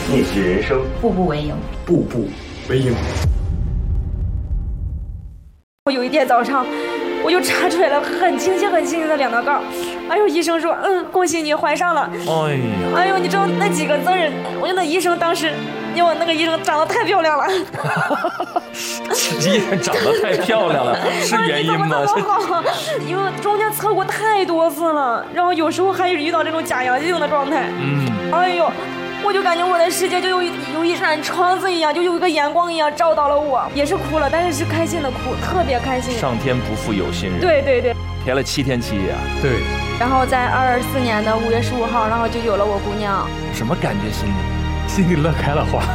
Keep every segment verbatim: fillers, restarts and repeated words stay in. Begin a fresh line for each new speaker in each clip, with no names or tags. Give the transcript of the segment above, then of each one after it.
逆袭人生，
步步为营，
步步为营。
我有一天早上，我就查出来了很清晰、很清晰的两道杠。哎呦，医生说，嗯，恭喜你怀上了。
哎呀，
哎呦，你知道那几个字儿，我觉得那医生当时，因为我那个医生长得太漂亮了。
医生长得太漂亮了，是原因吗？
是因为中间测过太多次了，然后有时候还遇到这种假阳性的状态。
嗯，
哎呦。我就感觉我的世界就有一有一扇窗子一样，就有一个阳光一样照到了我，也是哭了，但是是开心的哭，特别开心。
上天不负有心人。
对对对，
填了七天七夜啊。
对。
然后在二四年的五月十五号，然后就有了我姑娘。
什么感觉？心里
心里乐开了花。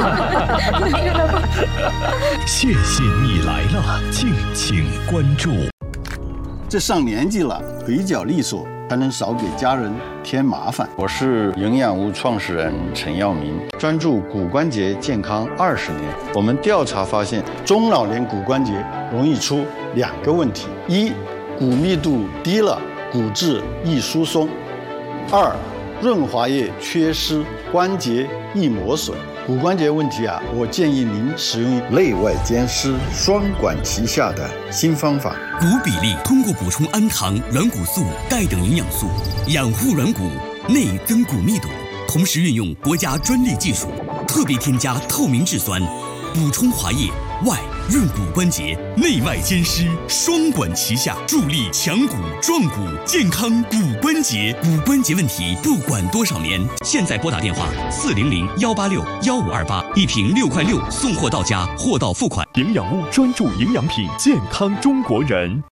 谢谢你来了，敬请关注。
这上年纪了，腿脚利索，才能少给家人添麻烦。
我是营养屋创始人陈耀明，专注骨关节健康二十年。我们调查发现，中老年骨关节容易出两个问题：一，骨密度低了，骨质易疏松；二，润滑液缺失，关节易磨损。骨关节问题啊，我建议您使用内外兼施、双管齐下的新方法。
骨比例通过补充氨糖、软骨素、钙等营养素，养护软骨，内增骨密度，同时运用国家专利技术，特别添加透明质酸，补充滑液，外润骨关节，内外兼施，双管齐下，助力强骨壮骨，健康骨关节。骨关节问题不管多少年，现在拨打电话四零零幺八六幺五二八，一瓶六块六送货到家，货到付款。
营养屋专注营养品，健康中国人。